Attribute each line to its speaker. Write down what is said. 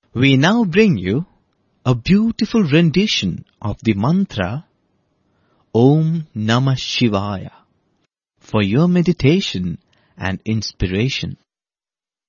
Speaker 1: We now bring you a beautiful rendition of the mantra Om Namah Shivaya for your meditation and inspiration.